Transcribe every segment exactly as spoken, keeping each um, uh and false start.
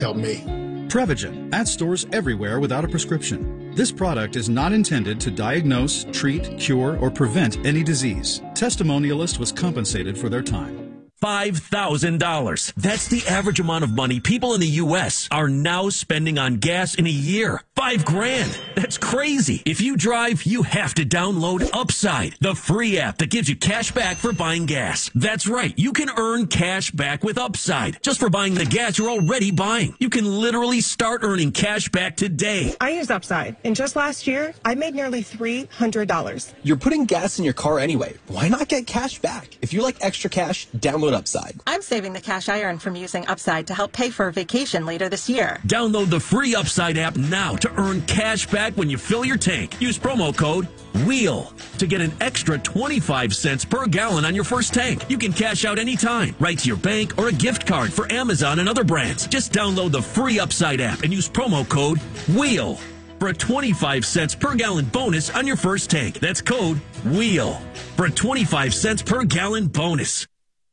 help me. Prevagen, at stores everywhere without a prescription. This product is not intended to diagnose, treat, cure, or prevent any disease. Testimonialist was compensated for their time. five thousand dollars. That's the average amount of money people in the U S are now spending on gas in a year. Five grand. That's crazy. If you drive, you have to download Upside, the free app that gives you cash back for buying gas. That's right. You can earn cash back with Upside just for buying the gas you're already buying. You can literally start earning cash back today. I use Upside, and just last year, I made nearly three hundred dollars. You're putting gas in your car anyway. Why not get cash back? If you like extra cash, download Upside. I'm saving the cash I earn from using Upside to help pay for a vacation later this year. Download the free Upside app now to earn cash back when you fill your tank. Use promo code WHEEL to get an extra twenty-five cents per gallon on your first tank. You can cash out anytime, right to your bank or a gift card for Amazon and other brands. Just download the free Upside app and use promo code WHEEL for a twenty-five cents per gallon bonus on your first tank. That's code WHEEL for a twenty-five cents per gallon bonus.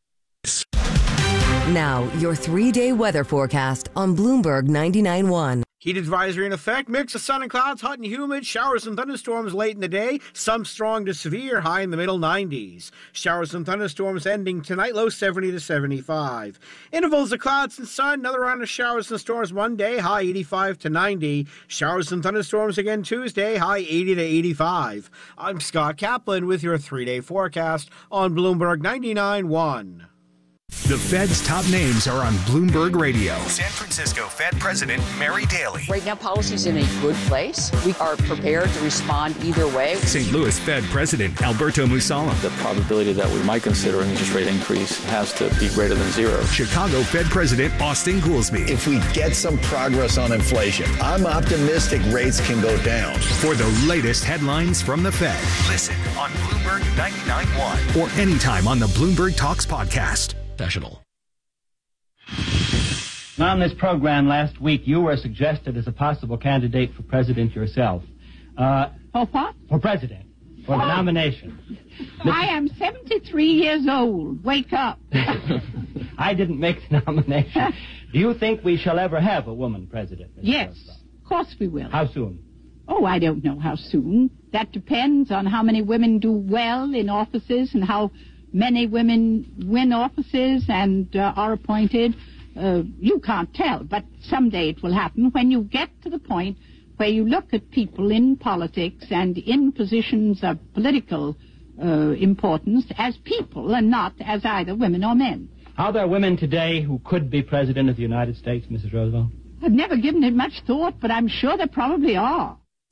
Now, your three-day weather forecast on Bloomberg ninety-nine point one. Heat advisory in effect. Mix of sun and clouds, hot and humid. Showers and thunderstorms late in the day. Some strong to severe, high in the middle nineties. Showers and thunderstorms ending tonight, low seventy to seventy-five. Intervals of clouds and sun. Another round of showers and storms Monday, high eighty-five to ninety. Showers and thunderstorms again Tuesday, high eighty to eighty-five. I'm Scott Kaplan with your three-day forecast on Bloomberg ninety-nine point one. The Fed's top names are on Bloomberg Radio. San Francisco Fed President Mary Daly. Right now, policy's in a good place. We are prepared to respond either way. Saint Louis Fed President Alberto Musala. The probability that we might consider an interest rate increase has to be greater than zero. Chicago Fed President Austin Goolsbee. If we get some progress on inflation, I'm optimistic rates can go down. For the latest headlines from the Fed. Listen on Bloomberg ninety-nine point one. Or anytime on the Bloomberg Talks podcast. Professional. On this program last week, you were suggested as a possible candidate for president yourself. Uh, for what? For president. For the nomination. I am seventy-three years old. Wake up. I didn't make the nomination. Do you think we shall ever have a woman president? Miz Yes, Roosevelt? of course we will. How soon? Oh, I don't know how soon. That depends on how many women do well in offices and how many women win offices and uh, are appointed. Uh, you can't tell, but someday it will happen when you get to the point where you look at people in politics and in positions of political uh, importance as people and not as either women or men. Are there women today who could be president of the United States, Missus Roosevelt? I've never given it much thought, but I'm sure there probably are.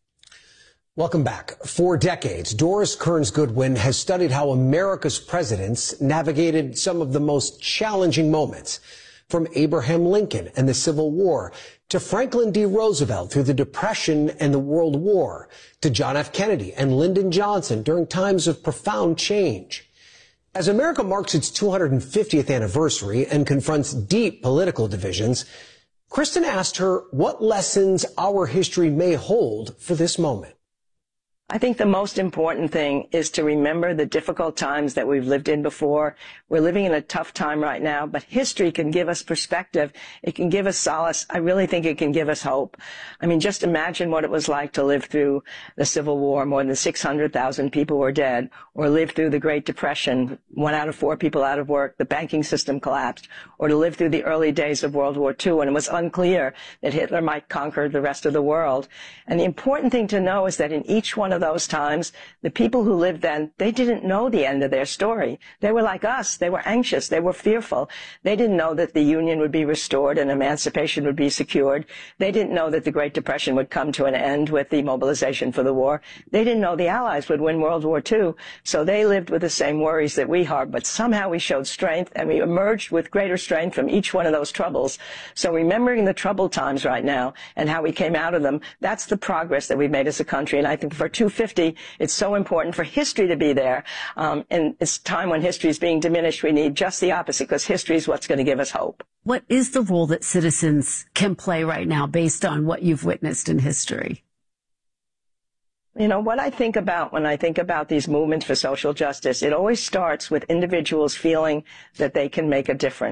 Welcome back. For decades, Doris Kearns Goodwin has studied how America's presidents navigated some of the most challenging moments, from Abraham Lincoln and the Civil War to Franklin D. Roosevelt through the Depression and the World War, to John F. Kennedy and Lyndon Johnson during times of profound change. As America marks its two hundred fiftieth anniversary and confronts deep political divisions, Kristen asked her what lessons our history may hold for this moment. I think the most important thing is to remember the difficult times that we've lived in before. We're living in a tough time right now, but history can give us perspective. It can give us solace. I really think it can give us hope. I mean, just imagine what it was like to live through the Civil War. More than six hundred thousand people were dead, or live through the Great Depression, one out of four people out of work, the banking system collapsed, or to live through the early days of World War Two when it was unclear that Hitler might conquer the rest of the world. And the important thing to know is that in each one of those times, the people who lived then, they didn't know the end of their story. They were like us. They were anxious. They were fearful. They didn't know that the Union would be restored and emancipation would be secured. They didn't know that the Great Depression would come to an end with the mobilization for the war. They didn't know the Allies would win World War Two. So they lived with the same worries that we have. But somehow we showed strength, and we emerged with greater strength from each one of those troubles. So remembering the troubled times right now and how we came out of them, that's the progress that we've made as a country. And I think for two fifty, it's so important for history to be there. Um, and it's time when history is being diminished, we need just the opposite, because history is what's going to give us hope. What is the role that citizens can play right now based on what you've witnessed in history? You know, what I think about when I think about these movements for social justice, it always starts with individuals feeling that they can make a difference.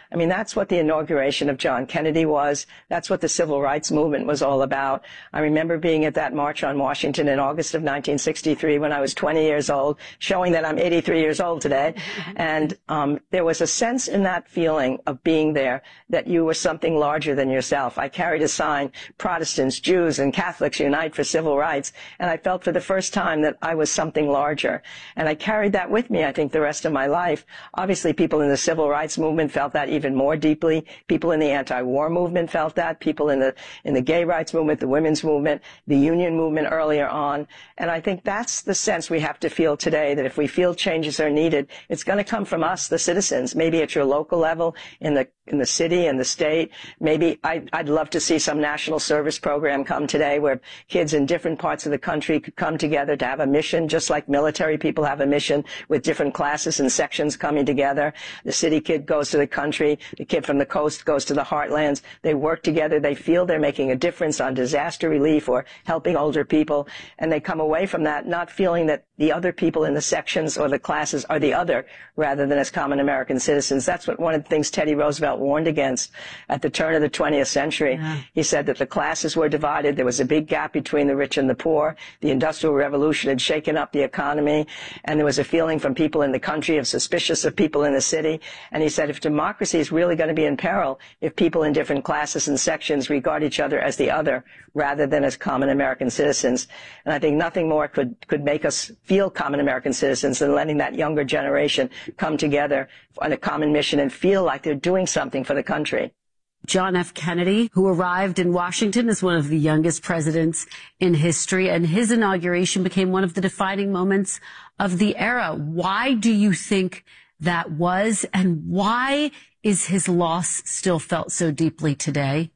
I mean, that's what the inauguration of John Kennedy was. That's what the civil rights movement was all about. I remember being at that March on Washington in August of nineteen sixty-three when I was twenty years old, showing that I'm eighty-three years old today. And um, there was a sense in that feeling of being there that you were something larger than yourself. I carried a sign, Protestants, Jews, and Catholics unite for civil rights. And I felt for the first time that I was something larger. And I carried that with me, I think, the rest of my life. Obviously, people in the civil rights movement felt that even more deeply. People in the anti-war movement felt that. People in the in the gay rights movement, the women's movement, the union movement earlier on. And I think that's the sense we have to feel today, that if we feel changes are needed, it's going to come from us, the citizens, maybe at your local level, in the in the city and the state. Maybe I, I'd love to see some national service program come today where kids in different parts of the country could come together to have a mission, just like military people have a mission with different classes and sections coming together. The city kid goes to the country. The kid from the coast goes to the heartlands. They work together. They feel they're making a difference on disaster relief or helping older people. And they come away from that not feeling that the other people in the sections or the classes are the other rather than as common American citizens. That's what one of the things Teddy Roosevelt warned against at the turn of the twentieth century. Yeah. He said that the classes were divided. There was a big gap between the rich and the poor. The Industrial Revolution had shaken up the economy, and there was a feeling from people in the country of suspicious of people in the city. And he said if democracy is really going to be in peril, if people in different classes and sections regard each other as the other rather than as common American citizens. And I think nothing more could, could make us feel common American citizens than letting that younger generation come together on a common mission and feel like they're doing something for the country. John F. Kennedy, who arrived in Washington as one of the youngest presidents in history, and his inauguration became one of the defining moments of the era. Why do you think that was, and why is his loss still felt so deeply today?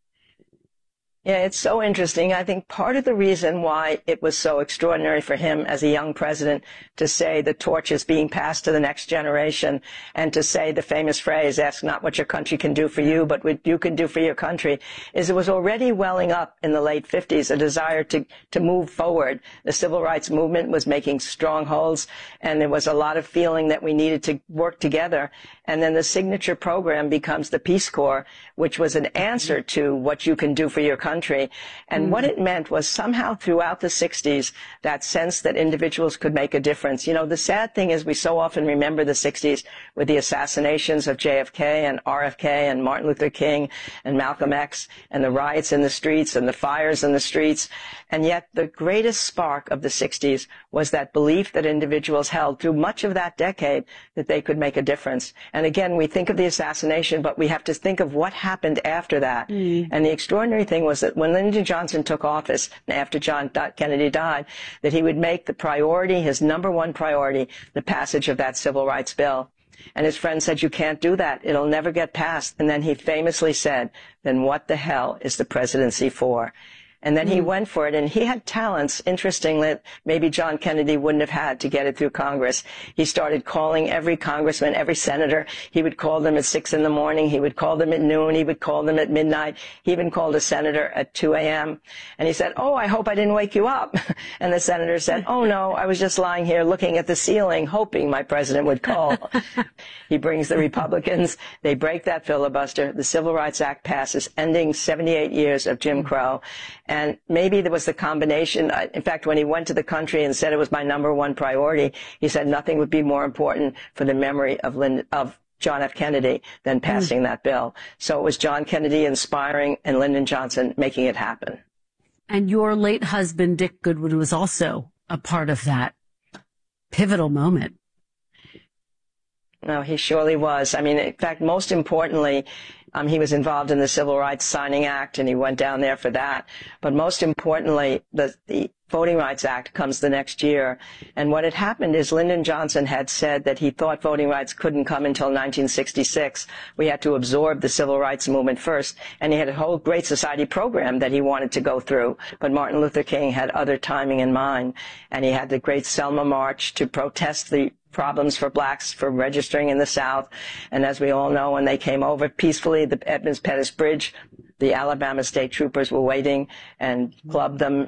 Yeah, it's so interesting. I think part of the reason why it was so extraordinary for him as a young president to say the torch is being passed to the next generation and to say the famous phrase, ask not what your country can do for you, but what you can do for your country, is it was already welling up in the late fifties, a desire to, to move forward. The civil rights movement was making strongholds, and there was a lot of feeling that we needed to work together. And then the signature program becomes the Peace Corps, which was an answer to what you can do for your country. And mm-hmm. what it meant was somehow throughout the sixties, that sense that individuals could make a difference. You know, the sad thing is we so often remember the sixties with the assassinations of J F K and R F K and Martin Luther King and Malcolm X and the riots in the streets and the fires in the streets. And yet the greatest spark of the sixties was that belief that individuals held through much of that decade that they could make a difference. And again, we think of the assassination, but we have to think of what happened after that. Mm. And the extraordinary thing was that when Lyndon Johnson took office, after John Kennedy died, that he would make the priority, his number one priority, the passage of that civil rights bill. And his friend said, you can't do that. It'll never get passed. And then he famously said, then what the hell is the presidency for? And then he mm. went for it, and he had talents, interestingly, that maybe John Kennedy wouldn't have had to get it through Congress. He started calling every congressman, every senator. He would call them at six in the morning. He would call them at noon. He would call them at midnight. He even called a senator at two a m And he said, oh, I hope I didn't wake you up. And the senator said, oh, no, I was just lying here looking at the ceiling, hoping my president would call. He brings the Republicans. They break that filibuster. The Civil Rights Act passes, ending seventy-eight years of Jim Crow. And maybe there was the combination. In fact, when he went to the country and said it was my number one priority, he said nothing would be more important for the memory of Lyndon, of John F. Kennedy than passing mm. that bill. So it was John Kennedy inspiring and Lyndon Johnson making it happen. And your late husband, Dick Goodwood, was also a part of that pivotal moment. No, he surely was. I mean, in fact, most importantly, Um, he was involved in the Civil Rights Signing Act, and he went down there for that. But most importantly, the, the Voting Rights Act comes the next year. And what had happened is Lyndon Johnson had said that he thought voting rights couldn't come until nineteen sixty-six. We had to absorb the civil rights movement first. And he had a whole Great Society program that he wanted to go through. But Martin Luther King had other timing in mind. And he had the Great Selma March to protest the problems for blacks for registering in the South. And as we all know, when they came over peacefully, the Edmunds Pettus Bridge, the Alabama state troopers were waiting and clubbed them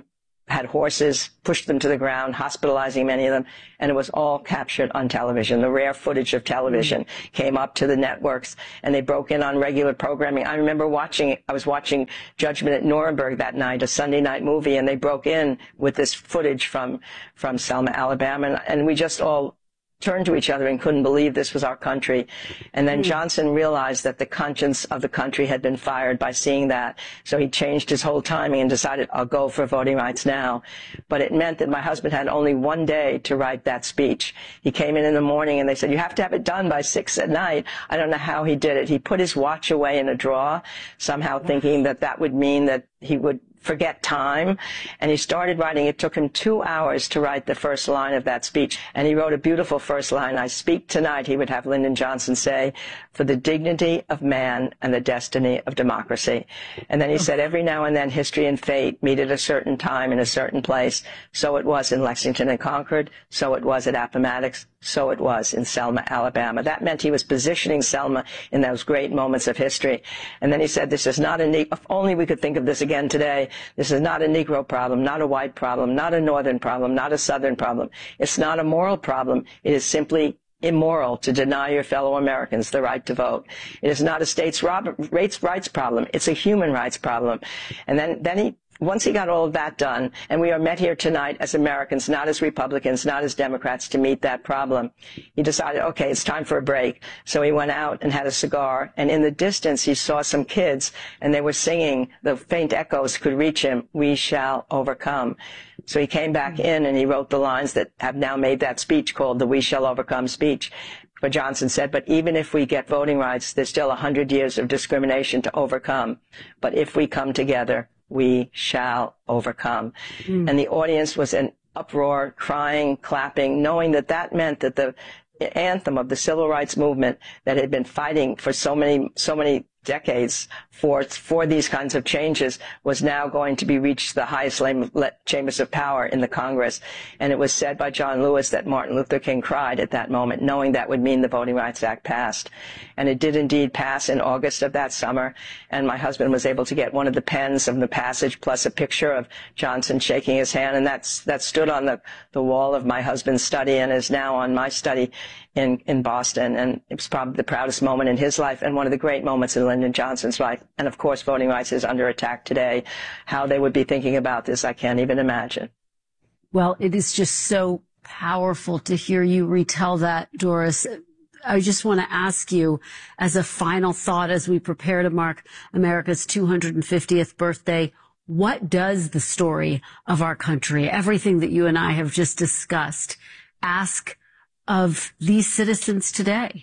had horses, pushed them to the ground, hospitalizing many of them, and it was all captured on television. The rare footage of television mm-hmm. came up to the networks, and they broke in on regular programming. I remember watching, I was watching Judgment at Nuremberg that night, a Sunday night movie, and they broke in with this footage from, from Selma, Alabama, and, and we just all turned to each other and couldn't believe this was our country. And then Johnson realized that the conscience of the country had been fired by seeing that. So he changed his whole timing and decided, I'll go for voting rights now. But it meant that my husband had only one day to write that speech. He came in in the morning and they said, you have to have it done by six at night. I don't know how he did it. He put his watch away in a drawer, somehow thinking that that would mean that he would forget time, and he started writing. It took him two hours to write the first line of that speech, and he wrote a beautiful first line. I speak tonight, he would have Lyndon Johnson say, for the dignity of man and the destiny of democracy. And then he said, every now and then history and fate meet at a certain time in a certain place. So it was in Lexington and Concord, so it was at Appomattox, so it was in Selma, Alabama. That meant he was positioning Selma in those great moments of history. And then he said, this is not a, ne- if only we could think of this again today. This is not a Negro problem, not a white problem, not a Northern problem, not a Southern problem. It's not a moral problem. It is simply immoral to deny your fellow Americans the right to vote. It is not a states' rights problem. It's a human rights problem. And then, then he, once he got all of that done, and we are met here tonight as Americans, not as Republicans, not as Democrats, to meet that problem, he decided, okay, it's time for a break. So he went out and had a cigar, and in the distance he saw some kids, and they were singing, the faint echoes could reach him, we shall overcome. So he came back in and he wrote the lines that have now made that speech called the We Shall Overcome speech. But Johnson said, but even if we get voting rights, there's still a hundred years of discrimination to overcome. But if we come together, we shall overcome. Mm. And the audience was in uproar, crying, clapping, knowing that that meant that the anthem of the civil rights movement that had been fighting for so many, so many decades for for these kinds of changes was now going to be reached the highest chambers of power in the Congress. And it was said by John Lewis that Martin Luther King cried at that moment, knowing that would mean the Voting Rights Act passed. And it did indeed pass in August of that summer. And my husband was able to get one of the pens of the passage plus a picture of Johnson shaking his hand. And that's that stood on the, the wall of my husband's study and is now on my study in, in Boston. And it was probably the proudest moment in his life and one of the great moments in Lyndon Johnson's life. And of course, voting rights is under attack today. How they would be thinking about this, I can't even imagine. Well, it is just so powerful to hear you retell that, Doris. I just want to ask you, as a final thought, as we prepare to mark America's two hundred fiftieth birthday, what does the story of our country, everything that you and I have just discussed, ask of these citizens today?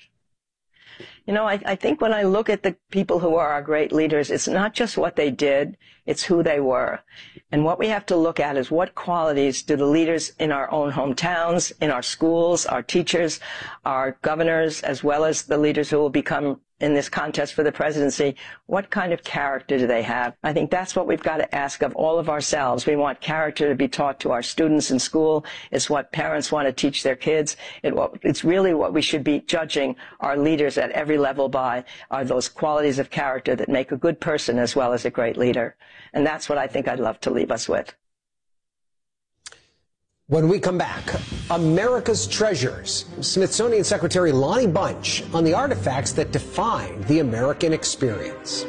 You know, I, I think when I look at the people who are our great leaders, it's not just what they did, it's who they were. And what we have to look at is what qualities do the leaders in our own hometowns, in our schools, our teachers, our governors, as well as the leaders who will become in this contest for the presidency, what kind of character do they have? I think that's what we've got to ask of all of ourselves. We want character to be taught to our students in school. It's what parents want to teach their kids. It, it's really what we should be judging our leaders at every level by, are those qualities of character that make a good person as well as a great leader. And that's what I think I'd love to leave us with. When we come back, America's treasures. Smithsonian Secretary Lonnie Bunch on the artifacts that define the American experience.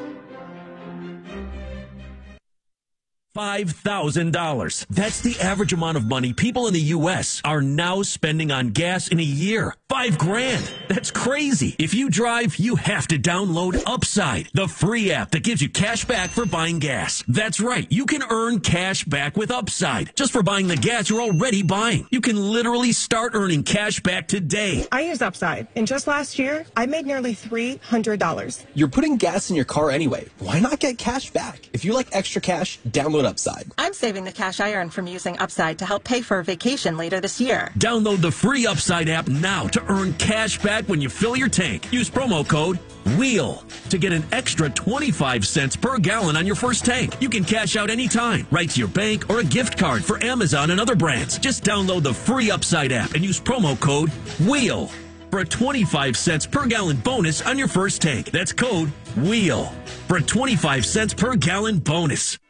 five thousand dollars. That's the average amount of money people in the U S are now spending on gas in a year. Five grand. That's crazy. If you drive, you have to download Upside, the free app that gives you cash back for buying gas. That's right. You can earn cash back with Upside just for buying the gas you're already buying. You can literally start earning cash back today. I use Upside, and just last year, I made nearly three hundred dollars. You're putting gas in your car anyway. Why not get cash back? If you like extra cash, download Upside. I'm saving the cash I earn from using Upside to help pay for a vacation later this year. Download the free Upside app now to earn cash back when you fill your tank. Use promo code WHEEL to get an extra twenty-five cents per gallon on your first tank. You can cash out anytime, right to your bank or a gift card for Amazon and other brands. Just download the free Upside app and use promo code WHEEL for a twenty-five cents per gallon bonus on your first tank. That's code WHEEL for a twenty-five cents per gallon bonus.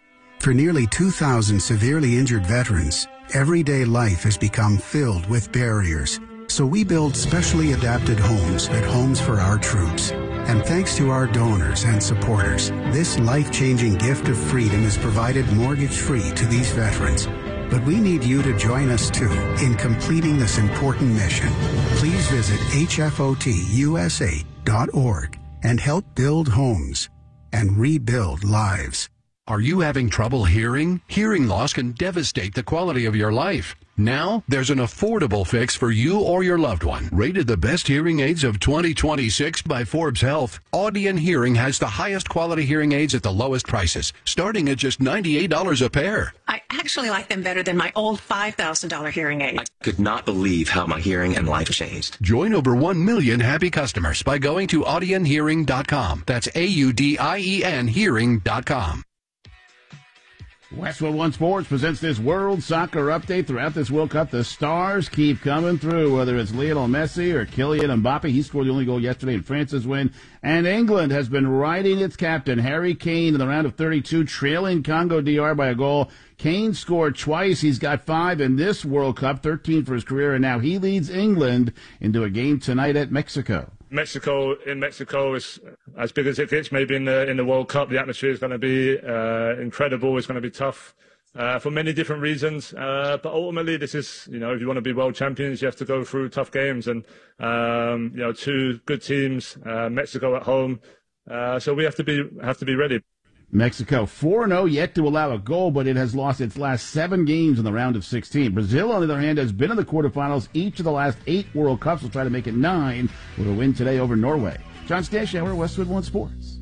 For nearly two thousand severely injured veterans, everyday life has become filled with barriers. So we build specially adapted homes at Homes for Our Troops. And thanks to our donors and supporters, this life-changing gift of freedom is provided mortgage-free to these veterans. But we need you to join us, too, in completing this important mission. Please visit H F O T U S A dot org and help build homes and rebuild lives. Are you having trouble hearing? Hearing loss can devastate the quality of your life. Now, there's an affordable fix for you or your loved one. Rated the best hearing aids of twenty twenty-six by Forbes Health, Audion Hearing has the highest quality hearing aids at the lowest prices, starting at just ninety-eight dollars a pair. I actually like them better than my old five thousand dollars hearing aid. I could not believe how my hearing and life changed. Join over one million happy customers by going to audion hearing dot com. That's A U D I E N hearing dot com. Westwood One Sports presents this World Soccer Update. Throughout this World Cup, the stars keep coming through, whether it's Lionel Messi or Kylian Mbappe. He scored the only goal yesterday in France's win. And England has been riding its captain, Harry Kane, in the round of thirty-two, trailing Congo D R by a goal. Kane scored twice. He's got five in this World Cup, thirteen for his career, and now he leads England into a game tonight at Mexico. Mexico in Mexico is as big as it gets. Maybe in the in the World Cup, the atmosphere is going to be uh, incredible. It's going to be tough uh, for many different reasons. Uh, but ultimately, this is, you know, if you want to be world champions, you have to go through tough games. And um, you know, two good teams, uh, Mexico at home. Uh, so we have to be have to be ready. Mexico four and oh, yet to allow a goal, but it has lost its last seven games in the round of sixteen. Brazil, on the other hand, has been in the quarterfinals each of the last eight World Cups. Will try to make it nine with a win today over Norway. John Stashower, Westwood One Sports.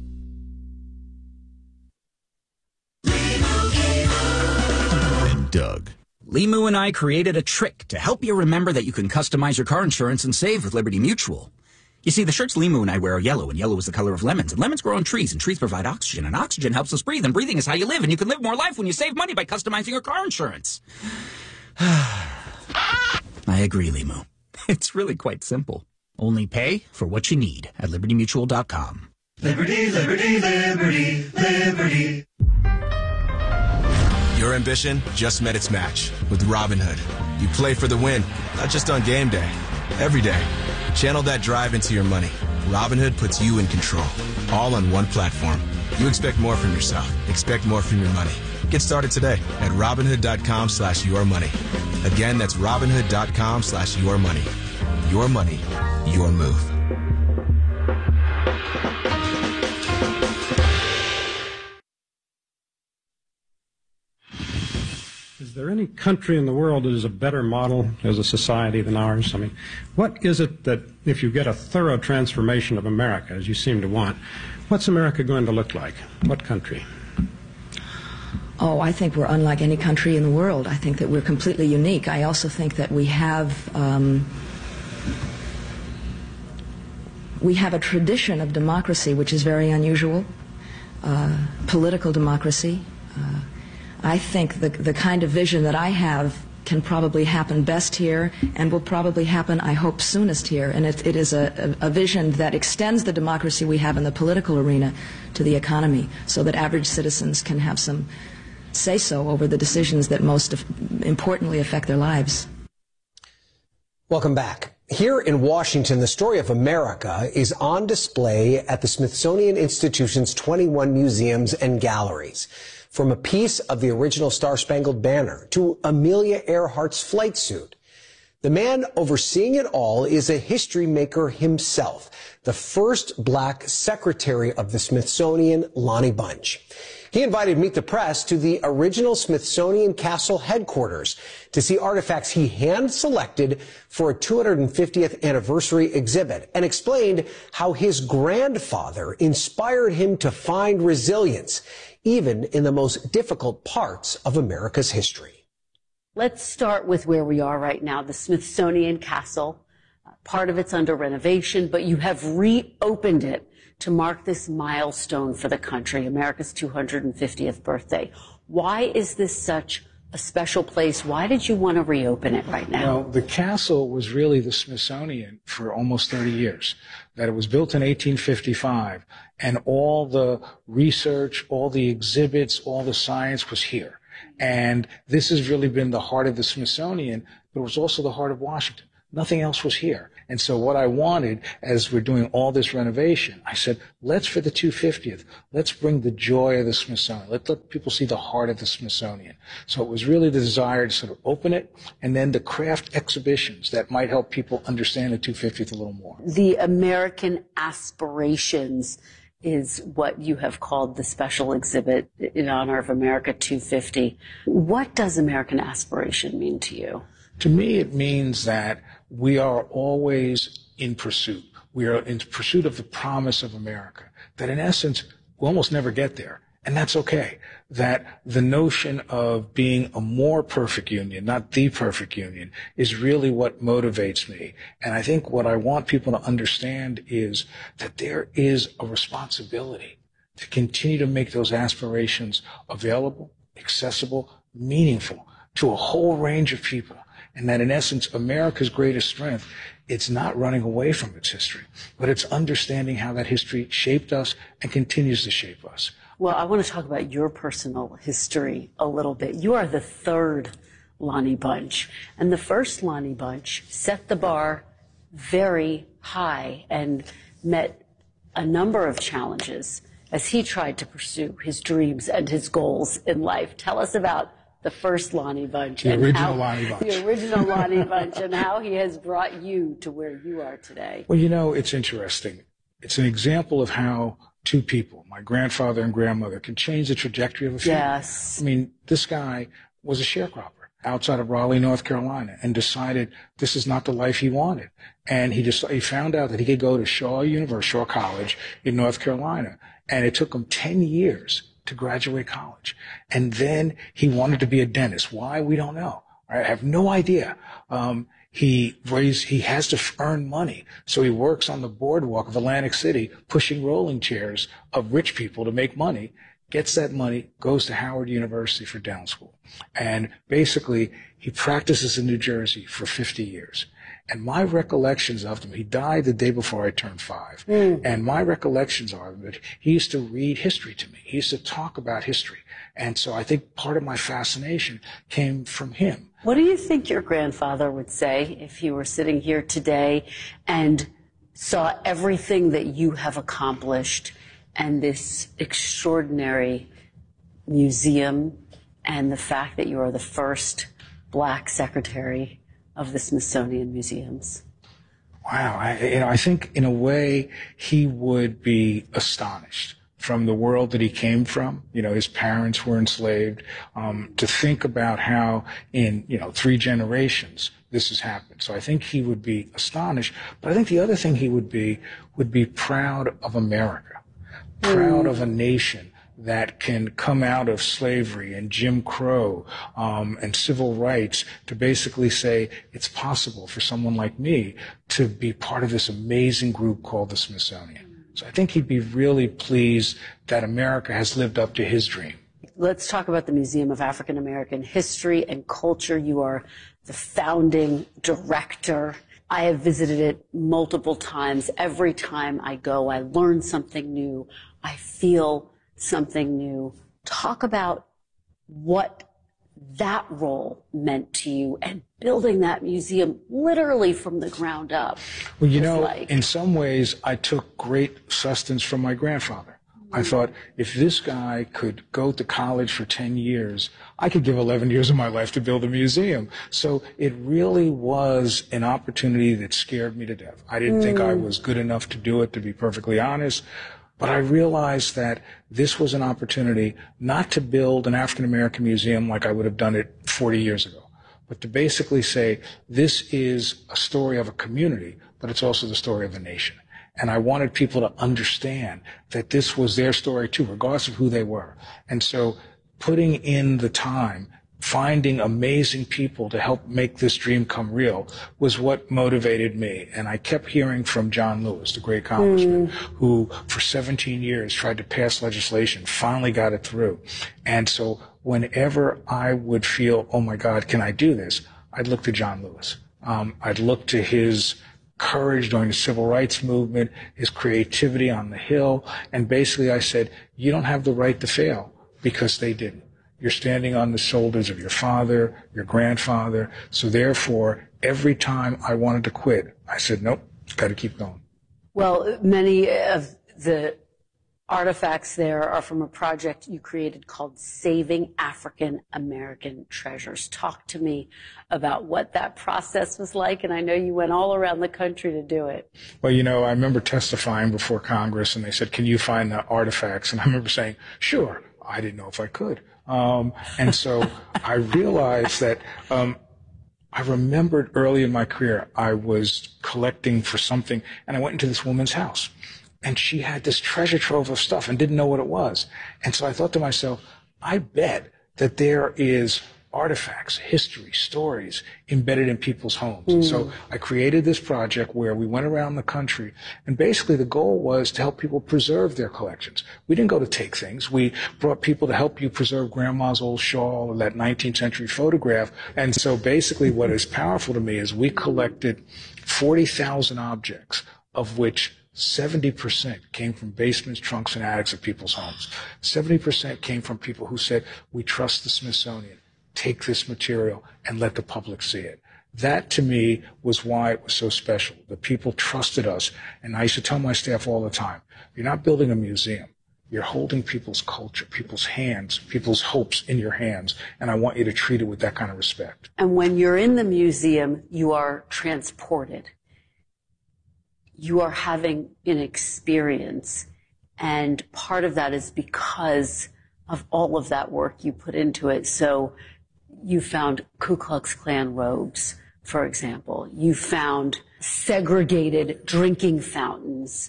And Doug. Limu and I created a trick to help you remember that you can customize your car insurance and save with Liberty Mutual. You see, the shirts Limu and I wear are yellow, and yellow is the color of lemons. And lemons grow on trees, and trees provide oxygen, and oxygen helps us breathe, and breathing is how you live, and you can live more life when you save money by customizing your car insurance. I agree, Limu. It's really quite simple. Only pay for what you need at liberty mutual dot com. Liberty, liberty, liberty, liberty. Your ambition just met its match with Robinhood. You play for the win, not just on game day, every day. Channel that drive into your money. Robinhood puts you in control, all on one platform. You expect more from yourself. Expect more from your money. Get started today at Robinhood.com slash your money. Again, that's Robinhood.com slash your money. Your money, your move. Is there any country in the world that is a better model as a society than ours? I mean, what is it that, if you get a thorough transformation of America, as you seem to want, what's America going to look like? What country? Oh, I think we're unlike any country in the world. I think that we're completely unique. I also think that we have um, we have a tradition of democracy which is very unusual, uh, political democracy. Uh, I think the, the kind of vision that I have can probably happen best here and will probably happen, I hope, soonest here. And it, it is a, a, a vision that extends the democracy we have in the political arena to the economy so that average citizens can have some say-so over the decisions that most importantly affect their lives. Welcome back. Here in Washington, the story of America is on display at the Smithsonian Institution's twenty-one museums and galleries. From a piece of the original Star-Spangled Banner to Amelia Earhart's flight suit. The man overseeing it all is a history maker himself, the first black secretary of the Smithsonian, Lonnie Bunch. He invited Meet the Press to the original Smithsonian Castle headquarters to see artifacts he hand-selected for a two hundred fiftieth anniversary exhibit and explained how his grandfather inspired him to find resilience, even in the most difficult parts of America's history. Let's start with where we are right now, the Smithsonian Castle. Uh, part of it's under renovation, but you have reopened it to mark this milestone for the country, America's two hundred fiftieth birthday. Why is this such a special place. Why did you want to reopen it right now? Well, the castle was really the Smithsonian for almost thirty years. That it was built in eighteen fifty-five, and all the research, all the exhibits, all the science was here. And this has really been the heart of the Smithsonian, but it was also the heart of Washington. Nothing else was here. And so what I wanted, as we're doing all this renovation, I said, let's, for the two hundred fiftieth, let's bring the joy of the Smithsonian. Let's let people see the heart of the Smithsonian. So it was really the desire to sort of open it, and then the craft exhibitions that might help people understand the two hundred fiftieth a little more. The American Aspirations is what you have called the special exhibit in honor of America two fifty. What does American Aspiration mean to you? To me, it means that we are always in pursuit. We are in pursuit of the promise of America, that in essence, we almost never get there. And that's okay. That the notion of being a more perfect union, not the perfect union, is really what motivates me. And I think what I want people to understand is that there is a responsibility to continue to make those aspirations available, accessible, meaningful to a whole range of people. And that in essence, America's greatest strength, it's not running away from its history, but it's understanding how that history shaped us and continues to shape us. Well, I want to talk about your personal history a little bit. You are the third Lonnie Bunch, and the first Lonnie Bunch set the bar very high and met a number of challenges as he tried to pursue his dreams and his goals in life. Tell us about the first Lonnie Bunch. The and original how, Lonnie Bunch. The original Lonnie Bunch, and how he has brought you to where you are today. Well, you know, it's interesting. It's an example of how two people, my grandfather and grandmother, can change the trajectory of a family. Yes. I mean, this guy was a sharecropper outside of Raleigh, North Carolina, and decided this is not the life he wanted. And he just he found out that he could go to Shaw University, Shaw College in North Carolina, and it took him ten years to graduate college. And then he wanted to be a dentist. Why? We don't know. I have no idea. Um, he raised, he has to earn money. So he works on the boardwalk of Atlantic City, pushing rolling chairs of rich people to make money, gets that money, goes to Howard University for dental school. And basically, he practices in New Jersey for fifty years. And my recollections of him, he died the day before I turned five. Mm. And my recollections are that he used to read history to me. He used to talk about history. And so I think part of my fascination came from him. What do you think your grandfather would say if he were sitting here today and saw everything that you have accomplished and this extraordinary museum and the fact that you are the first black secretary of the Smithsonian Museums? Wow. I, you know, I think in a way he would be astonished from the world that he came from. You know, his parents were enslaved. Um, to think about how in, you know, three generations this has happened. So I think he would be astonished. But I think the other thing he would be, would be proud of America, proud mm. of a nation that can come out of slavery and Jim Crow um, and civil rights to basically say it's possible for someone like me to be part of this amazing group called the Smithsonian. So I think he'd be really pleased that America has lived up to his dream. Let's talk about the Museum of African American History and Culture. You are the founding director. I have visited it multiple times. Every time I go, I learn something new. I feel something new. Talk about what that role meant to you and building that museum literally from the ground up. Well, you know, like. in some ways, I took great sustenance from my grandfather. Mm-hmm. I thought, if this guy could go to college for ten years, I could give eleven years of my life to build a museum. So it really was an opportunity that scared me to death. I didn't mm. think I was good enough to do it, to be perfectly honest. But I realized that this was an opportunity not to build an African American museum like I would have done it forty years ago, but to basically say this is a story of a community, but it's also the story of a nation. And I wanted people to understand that this was their story too, regardless of who they were. And so putting in the time finding amazing people to help make this dream come real was what motivated me. And I kept hearing from John Lewis, the great congressman, mm. who for seventeen years tried to pass legislation, finally got it through. And so whenever I would feel, oh my God, can I do this? I'd look to John Lewis. Um, I'd look to his courage during the civil rights movement, his creativity on the Hill. And basically I said, you don't have the right to fail because they didn't. You're standing on the shoulders of your father, your grandfather. So therefore, every time I wanted to quit, I said, nope, got to keep going. Well, many of the artifacts there are from a project you created called Saving African American Treasures. Talk to me about what that process was like, and I know you went all around the country to do it. Well, you know, I remember testifying before Congress, and they said, can you find the artifacts? And I remember saying, sure. I didn't know if I could. Um, and so I realized that um, I remembered early in my career, I was collecting for something, and I went into this woman's house. And she had this treasure trove of stuff and didn't know what it was. And so I thought to myself, I bet that there is artifacts, history, stories embedded in people's homes. Mm. And so I created this project where we went around the country, and basically the goal was to help people preserve their collections. We didn't go to take things. We brought people to help you preserve grandma's old shawl or that nineteenth century photograph. And so basically what is powerful to me is we collected forty thousand objects, of which seventy percent came from basements, trunks, and attics of people's homes. seventy percent came from people who said, we trust the Smithsonian. Take this material and let the public see it. That, to me, was why it was so special. The people trusted us. And I used to tell my staff all the time, you're not building a museum. You're holding people's culture, people's hands, people's hopes in your hands. And I want you to treat it with that kind of respect. And when you're in the museum, you are transported. You are having an experience. And part of that is because of all of that work you put into it. So you found Ku Klux Klan robes, for example. You found segregated drinking fountains.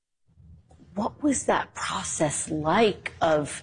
What was that process like of,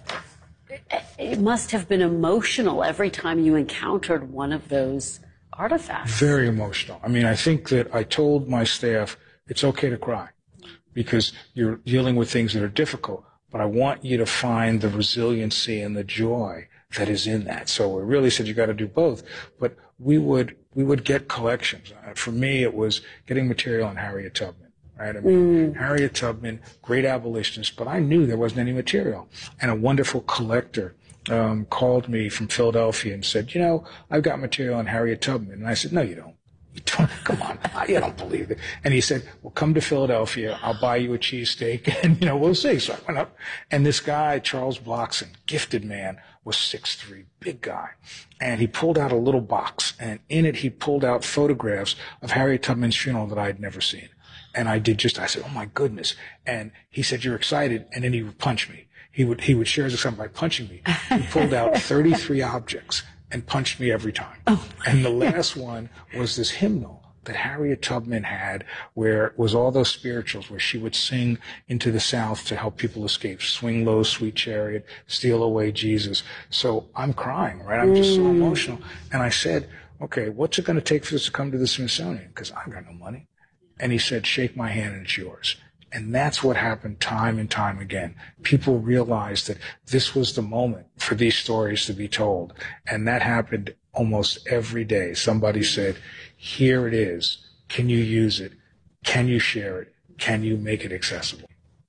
it must have been emotional every time you encountered one of those artifacts. Very emotional. I mean, I think that I told my staff, it's okay to cry because you're dealing with things that are difficult, but I want you to find the resiliency and the joy that is in that. So we really said you got to do both. But we would we would get collections. Uh, for me, it was getting material on Harriet Tubman. Right? I mean, mm. Harriet Tubman, great abolitionist, but I knew there wasn't any material. And a wonderful collector um, called me from Philadelphia and said, you know, I've got material on Harriet Tubman. And I said, no, you don't. You don't. Come on. You don't believe it. And he said, well, come to Philadelphia. I'll buy you a cheesesteak and, you know, we'll see. So I went up. And this guy, Charles Bloxon, gifted man, was six three, big guy. And he pulled out a little box. And in it, he pulled out photographs of Harriet Tubman's funeral that I had never seen. And I did just, I said, oh my goodness. And he said, you're excited. And then he would punch me. He would, he would share his excitement by punching me. He pulled out thirty-three objects and punched me every time. Oh. And the last one was this hymnal that Harriet Tubman had, where it was all those spirituals, where she would sing into the South to help people escape. Swing low, sweet chariot, steal away Jesus. So I'm crying, right? I'm just so emotional. And I said, okay, what's it going to take for this to come to the Smithsonian? Because I've got no money. And he said, shake my hand and it's yours. And that's what happened time and time again. People realized that this was the moment for these stories to be told. And that happened almost every day. Somebody said, here it is. Can you use it? Can you share it? Can you make it accessible?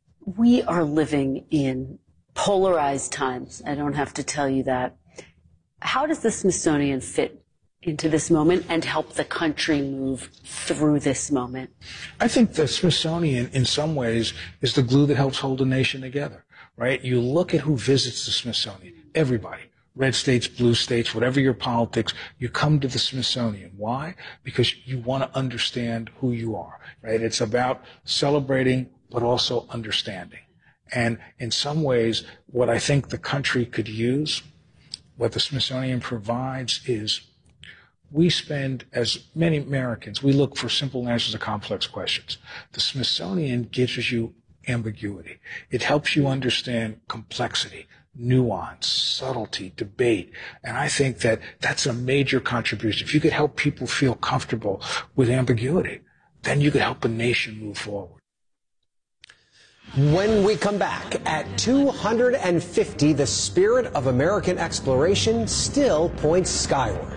We are living in polarized times. I don't have to tell you that. How does the Smithsonian fit into this moment and help the country move through this moment? I think the Smithsonian, in some ways, is the glue that helps hold a nation together, right? You look at who visits the Smithsonian, everybody. Red states, blue states, whatever your politics, you come to the Smithsonian. Why? Because you want to understand who you are, right? It's about celebrating, but also understanding. And in some ways, what I think the country could use, what the Smithsonian provides is we spend, as many Americans, we look for simple answers to complex questions. The Smithsonian gives you ambiguity. It helps you understand complexity, nuance, subtlety, debate. And I think that that's a major contribution. If you could help people feel comfortable with ambiguity, then you could help a nation move forward. When we come back, at two hundred fifty, the spirit of American exploration still points skyward.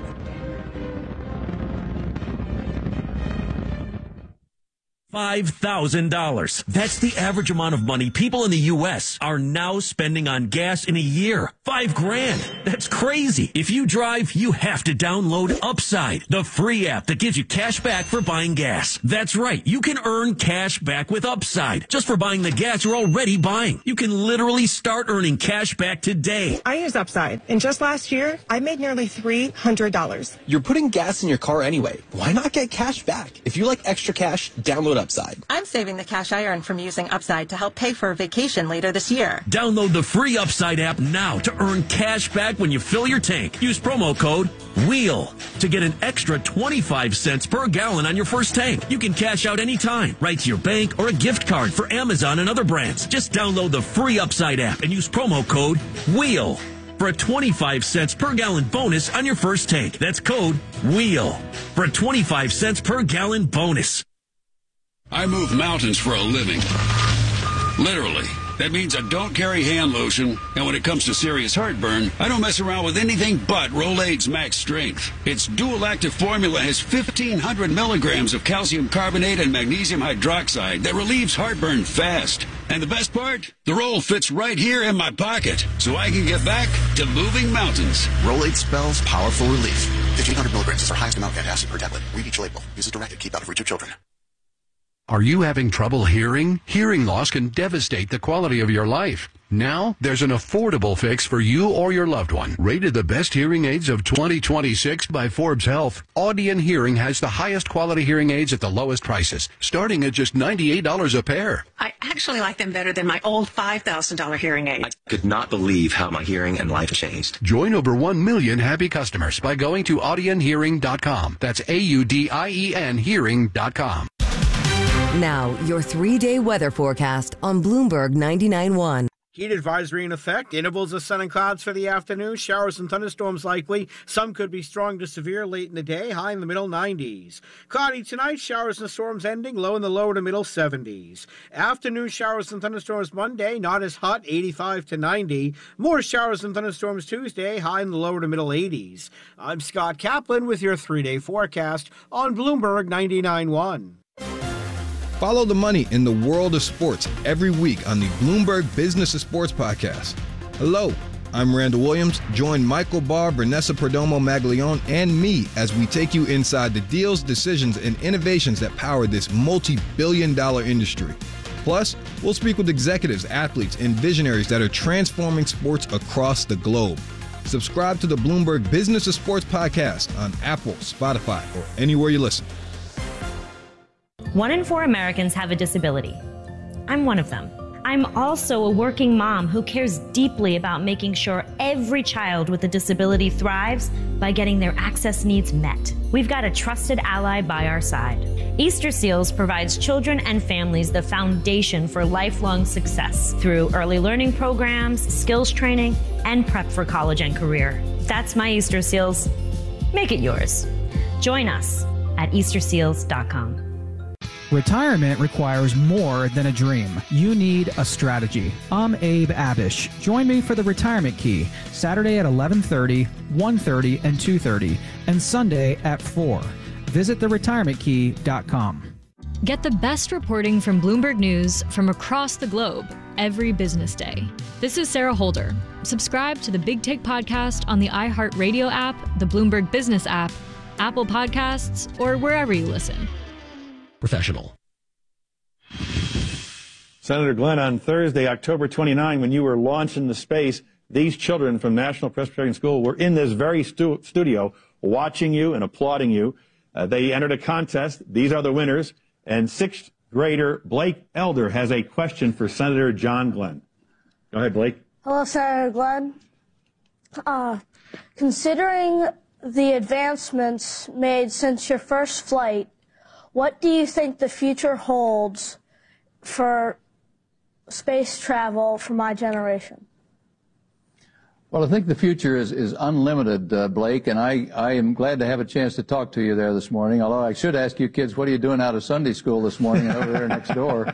five thousand dollars. That's the average amount of money people in the U S are now spending on gas in a year. Five grand. That's crazy. If you drive, you have to download Upside, the free app that gives you cash back for buying gas. That's right. You can earn cash back with Upside just for buying the gas you're already buying. You can literally start earning cash back today. I use Upside, and just last year, I made nearly three hundred dollars. You're putting gas in your car anyway. Why not get cash back? If you like extra cash, download Upside. I'm saving the cash I earn from using Upside to help pay for a vacation later this year. Download the free Upside app now to earn cash back when you fill your tank. Use promo code WHEEL to get an extra twenty-five cents per gallon on your first tank. You can cash out anytime, right to your bank or a gift card for Amazon and other brands. Just download the free Upside app and use promo code WHEEL for a twenty-five cents per gallon bonus on your first tank. That's code WHEEL for a twenty-five cents per gallon bonus. I move mountains for a living. Literally. That means I don't carry hand lotion, and when it comes to serious heartburn, I don't mess around with anything but Rolaids Max Strength. Its dual-active formula has fifteen hundred milligrams of calcium carbonate and magnesium hydroxide that relieves heartburn fast. And the best part? The roll fits right here in my pocket, so I can get back to moving mountains. Rolaids spells powerful relief. fifteen hundred milligrams is our highest amount of antacid per tablet. Read each label. Use as directed. Keep out of reach of children. Are you having trouble hearing? Hearing loss can devastate the quality of your life. Now, there's an affordable fix for you or your loved one. Rated the best hearing aids of twenty twenty-six by Forbes Health, Audion Hearing has the highest quality hearing aids at the lowest prices, starting at just ninety-eight dollars a pair. I actually like them better than my old five thousand dollars hearing aid. I could not believe how my hearing and life changed. Join over one million happy customers by going to audion hearing dot com. That's A U D I E N hearing dot com. Now, your three-day weather forecast on Bloomberg ninety-nine point one. Heat advisory in effect. Intervals of sun and clouds for the afternoon. Showers and thunderstorms likely. Some could be strong to severe late in the day. High in the middle nineties. Cloudy tonight. Showers and storms ending. Low in the lower to middle seventies. Afternoon showers and thunderstorms Monday. Not as hot. eighty-five to ninety. More showers and thunderstorms Tuesday. High in the lower to middle eighties. I'm Scott Kaplan with your three-day forecast on Bloomberg ninety-nine point one. Follow the money in the world of sports every week on the Bloomberg Business of Sports podcast. Hello, I'm Randall Williams. Join Michael Barr, Vanessa Perdomo Maglione, and me as we take you inside the deals, decisions, and innovations that power this multi-billion dollar industry. Plus, we'll speak with executives, athletes, and visionaries that are transforming sports across the globe. Subscribe to the Bloomberg Business of Sports podcast on Apple, Spotify, or anywhere you listen. One in four Americans have a disability. I'm one of them. I'm also a working mom who cares deeply about making sure every child with a disability thrives by getting their access needs met. We've got a trusted ally by our side. Easter Seals provides children and families the foundation for lifelong success through early learning programs, skills training, and prep for college and career. That's my Easter Seals. Make it yours. Join us at easter seals dot com. Retirement requires more than a dream. You need a strategy. I'm Abe Abish. Join me for the Retirement Key, Saturday at eleven thirty, one thirty, and two thirty, and Sunday at four. Visit the retirement key dot com. Get the best reporting from Bloomberg News from across the globe every business day. This is Sarah Holder. Subscribe to the Big Take podcast on the iHeartRadio app, the Bloomberg Business app, Apple Podcasts, or wherever you listen. Professional. Senator Glenn, on Thursday, October twenty-ninth, when you were launched into space, these children from National Presbyterian School were in this very stu- studio watching you and applauding you. Uh, they entered a contest. These are the winners. And sixth grader Blake Elder has a question for Senator John Glenn. Go ahead, Blake. Hello, Senator Glenn. Uh, considering the advancements made since your first flight, what do you think the future holds for space travel for my generation? Well, I think the future is, is unlimited, uh, Blake, and I, I am glad to have a chance to talk to you there this morning, although I should ask you kids, what are you doing out of Sunday school this morning and over there next door?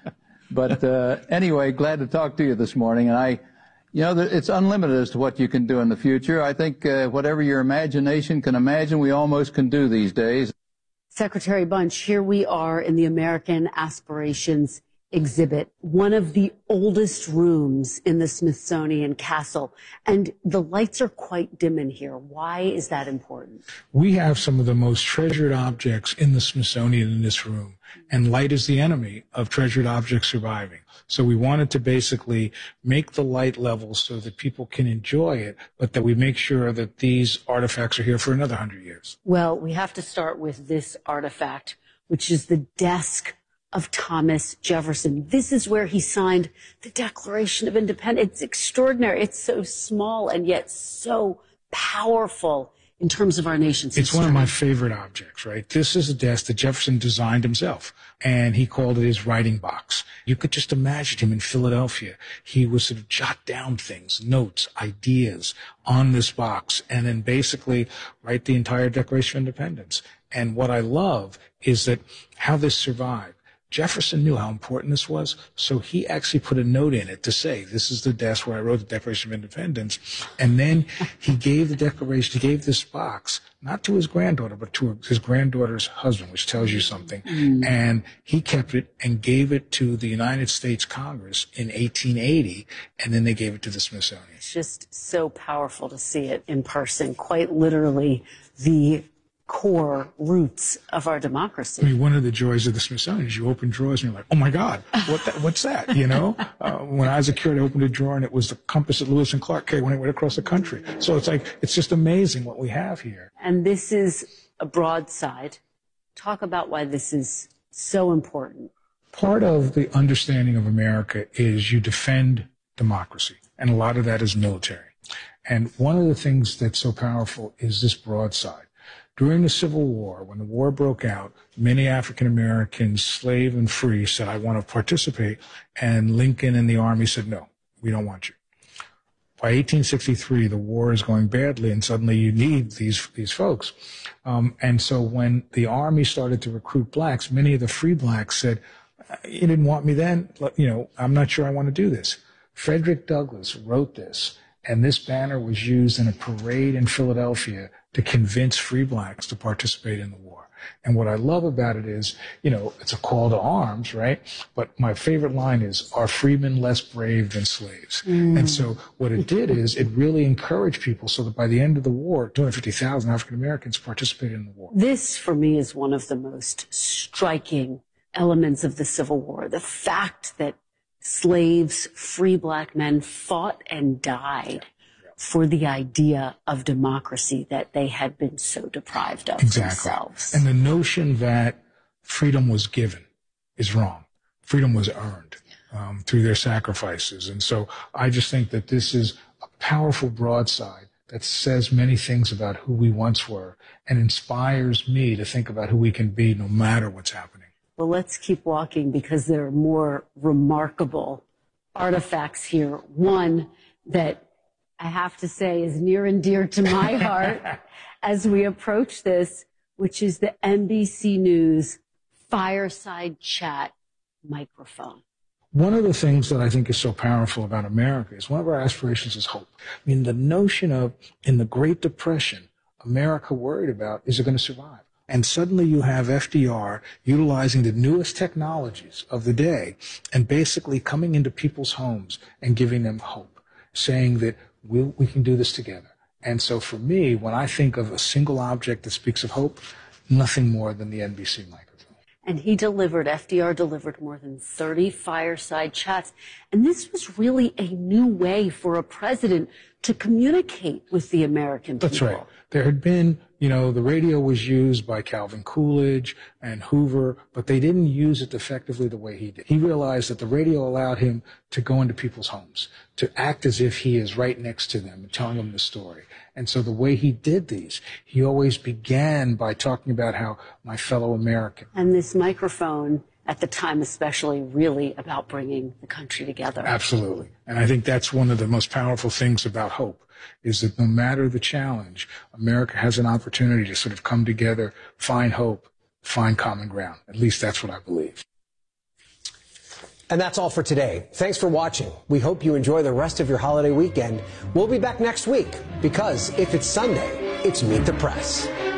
But uh, anyway, glad to talk to you this morning, and I, you know, it's unlimited as to what you can do in the future. I think uh, whatever your imagination can imagine, we almost can do these days. Secretary Bunch, here we are in the American Aspirations exhibit, one of the oldest rooms in the Smithsonian Castle, and the lights are quite dim in here. Why is that important? We have some of the most treasured objects in the Smithsonian in this room, and light is the enemy of treasured objects surviving. So we wanted to basically make the light levels so that people can enjoy it, but that we make sure that these artifacts are here for another hundred years. Well, we have to start with this artifact, which is the desk of Thomas Jefferson. This is where he signed the Declaration of Independence. It's extraordinary. It's so small and yet so powerful in terms of our nation's It's history. one of my favorite objects, right? This is a desk that Jefferson designed himself, and he called it his writing box. You could just imagine him in Philadelphia. He would sort of jot down things, notes, ideas on this box, and then basically write the entire Declaration of Independence. And what I love is that how this survived. Jefferson knew how important this was, so he actually put a note in it to say, this is the desk where I wrote the Declaration of Independence. And then he gave the Declaration, he gave this box, not to his granddaughter, but to his granddaughter's husband, which tells you something. Mm. And he kept it and gave it to the United States Congress in eighteen eighty, and then they gave it to the Smithsonian. It's just so powerful to see it in person, quite literally the core roots of our democracy. I mean, one of the joys of the Smithsonian is you open drawers and you're like, oh my God, what that, what's that? You know, uh, when I was a kid, I opened a drawer and it was the compass that Lewis and Clark carried when it went across the country. So it's like, it's just amazing what we have here. And this is a broadside. Talk about why this is so important. Part of the understanding of America is you defend democracy, and a lot of that is military. And one of the things that's so powerful is this broadside. During the Civil War, when the war broke out, many African Americans, slave and free, said, I want to participate. And Lincoln and the Army said, no, we don't want you. By eighteen sixty-three, the war is going badly, and suddenly you need these, these folks. Um, and so when the Army started to recruit blacks, many of the free blacks said, you didn't want me then, you know, I'm not sure I want to do this. Frederick Douglass wrote this, and this banner was used in a parade in Philadelphia to convince free blacks to participate in the war. And what I love about it is, you know, it's a call to arms, right? But my favorite line is, are freemen less brave than slaves? Mm. And so what it did is it really encouraged people so that by the end of the war, two hundred fifty thousand African Americans participated in the war. This, for me, is one of the most striking elements of the Civil War. The fact that slaves, free black men, fought and died for the idea of democracy that they had been so deprived of exactly. themselves. And the notion that freedom was given is wrong. Freedom was earned um, through their sacrifices. And so I just think that this is a powerful broadside that says many things about who we once were and inspires me to think about who we can be no matter what's happening. Well, let's keep walking because there are more remarkable artifacts here. One that I have to say is near and dear to my heart as we approach this, which is the N B C News fireside chat microphone. One of the things that I think is so powerful about America is one of our aspirations is hope. I mean, the notion of, in the Great Depression, America worried about, is it going to survive? And suddenly you have F D R utilizing the newest technologies of the day and basically coming into people's homes and giving them hope, saying that we'll, we can do this together. And so for me, when I think of a single object that speaks of hope, nothing more than the N B C microphone. And he delivered, F D R delivered more than thirty fireside chats. And this was really a new way for a president to communicate with the American people. That's right. There had been, you know, the radio was used by Calvin Coolidge and Hoover, but they didn't use it effectively the way he did. He realized that the radio allowed him to go into people's homes, to act as if he is right next to them and telling them the story. And so the way he did these, he always began by talking about how my fellow American. And this microphone at the time, especially, really about bringing the country together. Absolutely. And I think that's one of the most powerful things about hope, is that no matter the challenge, America has an opportunity to sort of come together, find hope, find common ground. At least that's what I believe. And that's all for today. Thanks for watching. We hope you enjoy the rest of your holiday weekend. We'll be back next week because if it's Sunday, it's Meet the Press.